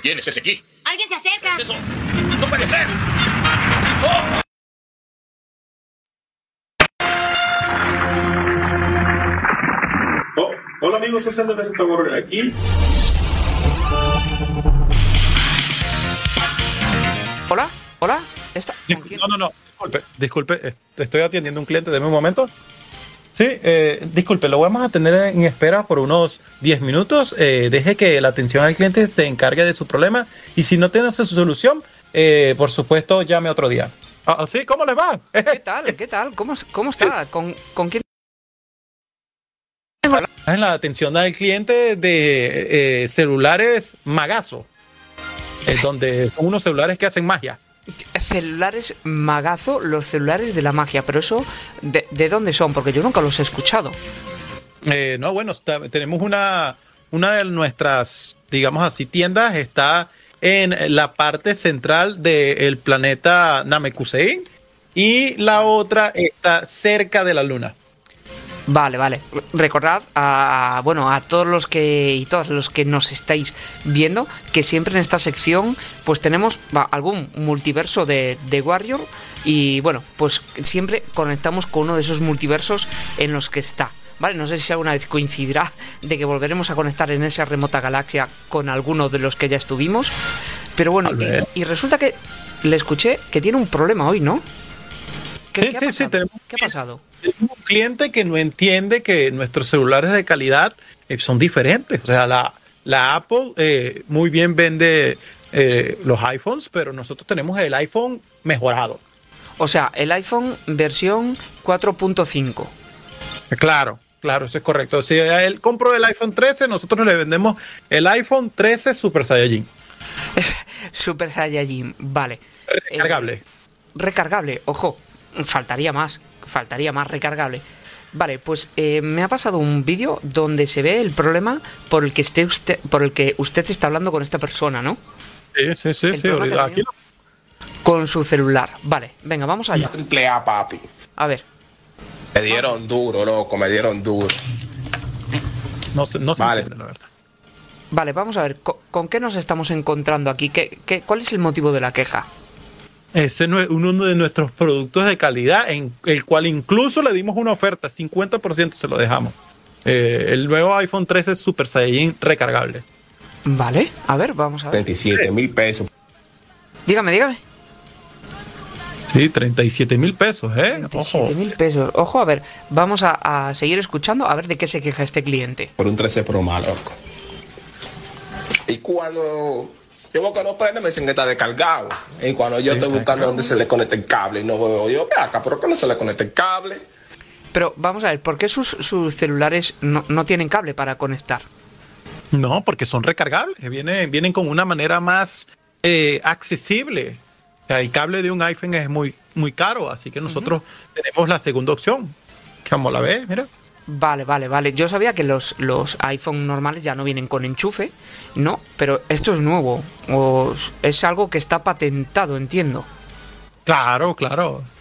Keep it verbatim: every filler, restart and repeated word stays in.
¿Quién es ese aquí? ¡Alguien se acerca! ¿Qué es eso? ¡No puede ser! ¡Oh! Oh, hola amigos, es el de B Z Warrior aquí. Hola, hola. ¿Está? No, no, no. Disculpe, disculpe. eh, Estoy atendiendo a un cliente. Deme un momento. Sí, eh, disculpe, lo vamos a tener en espera por unos diez minutos. Eh, deje que la atención al cliente se encargue de su problema. Y si no tiene su solución, eh, por supuesto, llame otro día. Ah, sí, ¿cómo le va? ¿Qué tal? ¿Qué tal? ¿Cómo, cómo está? ¿Con, ¿Con quién? En la atención al cliente de eh, celulares Magazo, eh, donde son unos celulares que hacen magia. Celulares Magazo, los celulares de la magia. Pero eso, ¿de, de dónde son? Porque yo nunca los he escuchado. Eh, no, bueno, está, tenemos una, una de nuestras, digamos así, tiendas, está en la parte central del planeta Namekusei y la otra está cerca de la luna. Vale, vale. Recordad a, bueno, a todos los que y todos los que nos estáis viendo que siempre en esta sección pues tenemos va, algún multiverso de, de Warrior y bueno, pues siempre conectamos con uno de esos multiversos en los que está. Vale, no sé si alguna vez coincidirá de que volveremos a conectar en esa remota galaxia con alguno de los que ya estuvimos. Pero bueno, y, y resulta que le escuché que tiene un problema hoy, ¿no? ¿Qué, Sí, ¿qué ha sí, pasado? sí, tenemos, ¿Qué ha pasado? tenemos un cliente que no entiende que nuestros celulares de calidad eh, son diferentes. O sea, la, la Apple eh, muy bien vende eh, los iPhones, pero nosotros tenemos el iPhone mejorado. O sea, el iPhone versión cuatro punto cinco. Claro, claro, eso es correcto. Si él compró el iPhone trece, nosotros le vendemos el iPhone trece Super Saiyajin. Super Saiyajin, vale. Recargable. Eh, recargable, ojo, faltaría más, faltaría más recargable. Vale, pues eh, me ha pasado un vídeo donde se ve el problema por el que esté usted, por el que usted está hablando con esta persona, ¿no? Sí, sí, sí, sí. Aquí lo... Con su celular. Vale, venga, vamos allá. Triple A, papi. A ver. Me dieron duro, loco, me dieron duro. No se, no se vale. entiende, la verdad. Vale, vamos a ver, ¿con, ¿con qué nos estamos encontrando aquí? ¿Qué, qué, ¿Cuál es el motivo de la queja? Ese es uno de nuestros productos de calidad, en el cual incluso le dimos una oferta, cincuenta por ciento se lo dejamos. Eh, el nuevo iPhone trece Super Saiyajin recargable. Vale, a ver, vamos a ver. treinta y siete mil pesos. Dígame, dígame. Sí, treinta y siete mil pesos, ¿eh? treinta y siete mil pesos. Ojo, a ver, vamos a, a seguir escuchando a ver de qué se queja este cliente. Por un trece Pro más, loco. Y cuando yo veo que no prende, me dicen que está descargado. Y cuando yo Sí, estoy buscando dónde se le conecta el cable y no veo, yo, ve acá, ¿pero qué no se le conecta el cable? Pero vamos a ver, ¿por qué sus, sus celulares no, no tienen cable para conectar? No, porque son recargables. Vienen, vienen con una manera más eh, accesible. O sea, el cable de un iPhone es muy, muy caro, así que nosotros uh-huh. tenemos la segunda opción. Que vamos a la vez, mira. Vale, vale, vale. Yo sabía que los, los iPhone normales ya no vienen con enchufe, ¿no? Pero esto es nuevo. O es algo que está patentado, entiendo. Claro, claro.